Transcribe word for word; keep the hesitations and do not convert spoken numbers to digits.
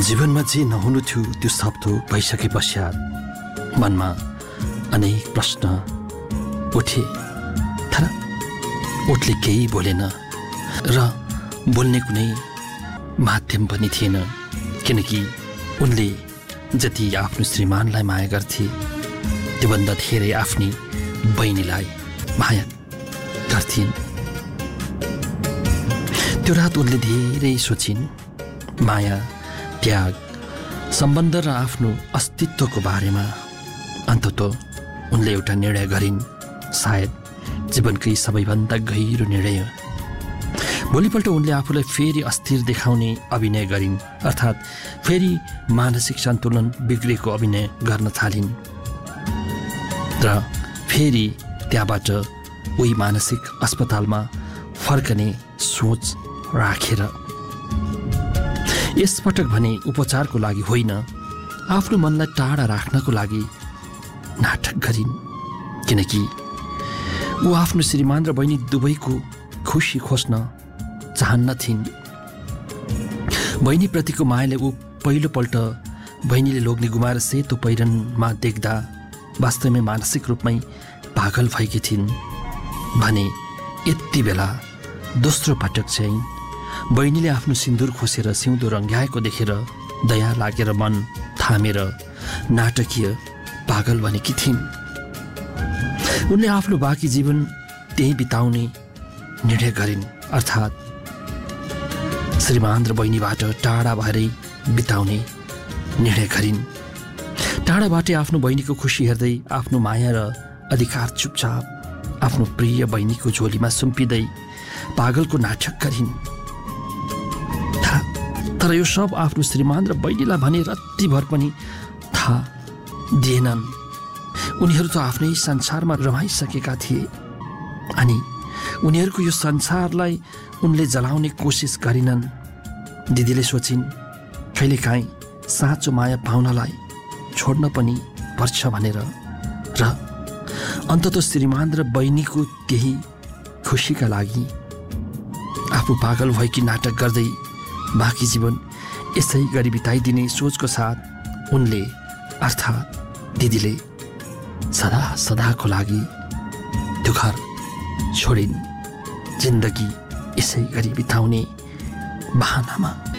जीवनमा जे नहुनु थियो त्यो सब थोक भइसके पश्चात मनमा अनेक प्रश्न उठे, तर उठले केही बोलेन र बोल्ने कुनै माध्यम पनि थिएन, किनकि उनले जति आफ्नो श्रीमानलाई माया गर्थे त्योभन्दा धेरै आफ्नी बहिनीलाई माया गर्थिन्। त्यो रात उनले धेरै सोचिन्, माया, त्याग, सम्बन्ध र आफ्नो अस्तित्वको बारेमा। अन्ततः उनले एउटा निर्णय गरिन्, सायद जीवनकै सबैभन्दा गहिरो निर्णय। भोलिपल्ट उनले आफूलाई फेरि अस्थिर देखाउने अभिनय गरिन्, अर्थात् फेरि मानसिक सन्तुलन बिग्रेको अभिनय गर्न थालिन् र फेरि त्यहाँबाट उही मानसिक अस्पतालमा फर्कने सोच राखेर। यसपटक भने उपचारको लागि होइन, आफ्नो मनलाई टाढा राख्नको लागि नाटक गरिन्, किनकि ऊ आफ्नो श्रीमान र बहिनी दुवैको खुसी खोज्न चाहन्नथिन्। बहिनीप्रतिको मायाले ऊ पहिलोपल्ट बहिनीले लोग्ने गुमाएर सेतो पहिरनमा देख्दा वास्तवमै मानसिक रूपमै पागल भएकी थिइन् भने यति बेला दोस्रो पटक चाहिँ बहिनीले आफ्नो सिन्दुर खोसेर सिउँदो रङ्ग्याएको देखेर दया लागेर मन थामेर नाटकीय पागल बनेकी थिइन्। उनले आफ्नो बाँकी जीवन त्यही बिताउने निर्णय गरिन्, अर्थात् श्रीमान र बहिनीबाट टाढा भएरै बिताउने निर्णय गरिन्। टाढाबाटै आफ्नो बहिनीको खुसी हेर्दै आफ्नो माया र अधिकार चुपचाप आफ्नो प्रिय बहिनीको झोलीमा सुम्पिँदै पागलको नाटक गरिन्। तर यो सब आफ्नो श्रीमान र बहिनीलाई भने रत्तिभर पनि थाहा दिएनन्। उनीहरू त आफ्नै संसारमा रमाइसकेका थिए अनि उनीहरूको यो संसारलाई उनले जलाउने कोसिस गरिनन्। दिदीले सोचिन्, कहिलेकाहीँ साँचो माया पाउनलाई छोड्न पनि पर्छ भनेर, र अन्ततः श्रीमान र बहिनीको त्यही खुसीका लागि आफू पागल भएकी नाटक गर्दै बाँकी जीवन यसै गरी बिताइदिने सोचको साथ उनले अर्थात् दिदीले सदा सदाको लागि त्यो घर छोडिन्, जिन्दगी यसै गरी बिताउने बहानामा।